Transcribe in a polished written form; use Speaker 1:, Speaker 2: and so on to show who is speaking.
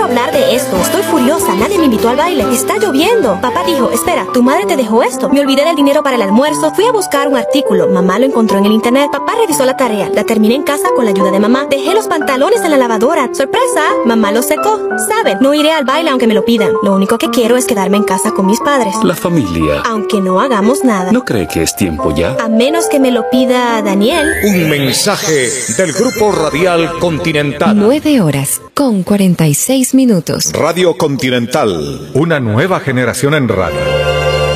Speaker 1: hablar de esto. Estoy furiosa. Nadie me invitó al baile. Está lloviendo. Papá dijo, espera, ¿tu madre te dejó esto? Me olvidé del dinero para el almuerzo. Fui a buscar un artículo. Mamá lo encontró en el internet. Papá revisó la tarea. La terminé en casa con la ayuda de mamá. Dejé los pantalones en la lavadora. ¡Sorpresa! Mamá los secó. ¿Saben? No iré al baile aunque me lo pidan. Lo único que quiero es quedarme en casa con mis padres.
Speaker 2: La familia.
Speaker 1: Aunque no hagamos nada.
Speaker 2: ¿No cree que es tiempo ya?
Speaker 1: A menos que me lo pida Daniel.
Speaker 3: Un mensaje del Grupo Radial Continental.
Speaker 4: 9:46 minutos.
Speaker 3: Radio Continental, una nueva generación en radio.